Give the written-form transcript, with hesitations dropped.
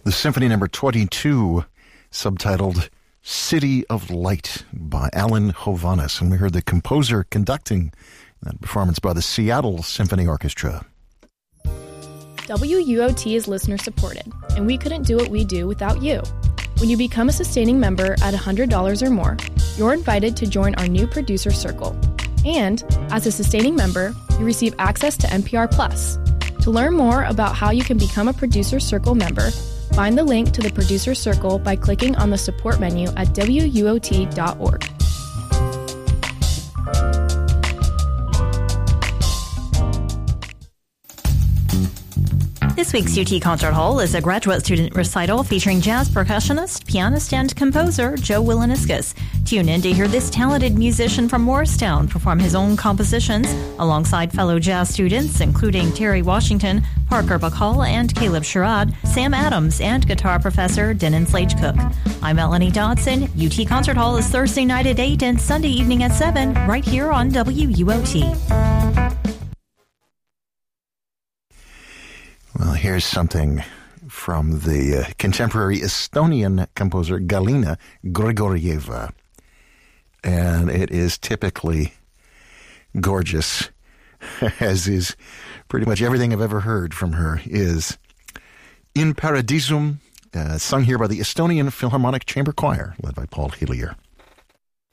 The Symphony Number 22, subtitled City of Light by Alan Hovhaness. And we heard the composer conducting that performance by the Seattle Symphony Orchestra. WUOT is listener supported, and we couldn't do what we do without you. When you become a sustaining member at $100 or more, you're invited to join our new producer circle. And as a sustaining member, you receive access to NPR Plus. To learn more about how you can become a producer circle member, find the link to the producer circle by clicking on the support menu at WUOT.org. This week's UT Concert Hall is a graduate student recital featuring jazz percussionist, pianist, and composer Joe Wilaniskas. Tune in to hear this talented musician from Morristown perform his own compositions alongside fellow jazz students, including Terry Washington, Parker Bacall, and Caleb Sherrod, Sam Adams, and guitar professor Denon Slage-Cook. I'm Melanie Dodson. UT Concert Hall is Thursday night at 8 and Sunday evening at 7, right here on WUOT. Well, here's something from the contemporary Estonian composer Galina Grigorieva. And it is typically gorgeous, as is pretty much everything I've ever heard from her, is In Paradisum, sung here by the Estonian Philharmonic Chamber Choir, led by Paul Hillier.